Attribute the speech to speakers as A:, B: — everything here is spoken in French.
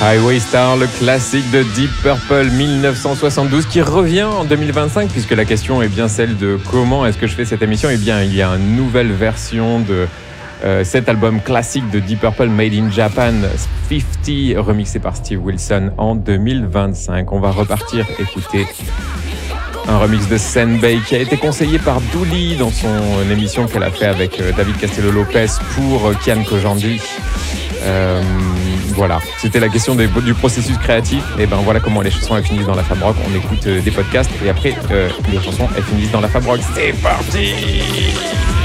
A: Highway Star, le classique de Deep Purple 1972 qui revient en 2025 puisque la question est bien celle de comment est-ce que je fais cette émission. Eh bien, il y a une nouvelle version de cet album classique de Deep Purple Made in Japan 50 remixé par Steve Wilson en 2025. On va repartir écouter un remix de Senbei qui a été conseillé par Dooley dans son émission qu'elle a fait avec David Castello-Lopez pour Kian Kojandi. Voilà, c'était la question du processus créatif. Et ben voilà comment les chansons elles finissent dans la Fab Rock. On écoute des podcasts et après les chansons elles finissent dans la Fab Rock. C'est parti!